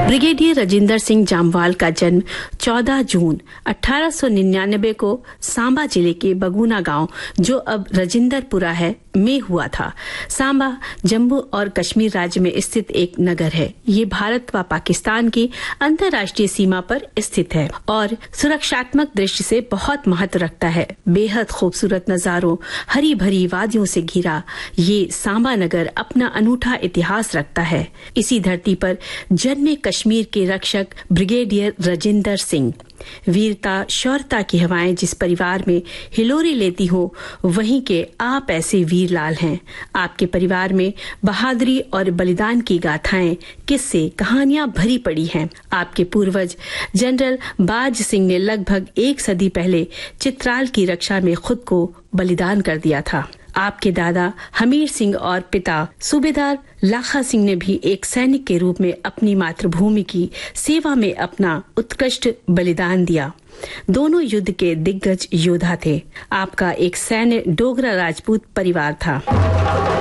Brigadier Rajinder Singh Jammwal का जन्म 14 जून 1899 को सांबा जिले के बगुना गांव, जो अब राजिंदरपुरा है, में हुआ था। सांबा जम्मू और कश्मीर राज्य में स्थित एक नगर है। ये भारत व पाकिस्तान की अंतर्राष्ट्रीय सीमा पर स्थित है और सुरक्षात्मक दृष्टि से बहुत महत्व रखता है। बेहद खूबसूरत नजारों, हरी भरी वादियों से घिरा ये सांबा नगर अपना अनूठा इतिहास रखता है। इसी धरती पर जन्मे कश्मीर के रक्षक ब्रिगेडियर राजिंदर सिंह। वीरता शौर्यता की हवाएं जिस परिवार में हिलोरी लेती हो, वहीं के आप ऐसे वीर लाल हैं। आपके परिवार में बहादुरी और बलिदान की गाथाएं, किस्से, कहानियां भरी पड़ी हैं। आपके पूर्वज जनरल बाज सिंह ने लगभग एक सदी पहले चित्राल की रक्षा में खुद को बलिदान कर दिया था। आपके दादा हमीर सिंह और पिता सूबेदार लाखा सिंह ने भी एक सैनिक के रूप में अपनी मातृभूमि की सेवा में अपना उत्कृष्ट बलिदान दिया। दोनों युद्ध के दिग्गज योद्धा थे। आपका एक सैन्य डोगरा राजपूत परिवार था।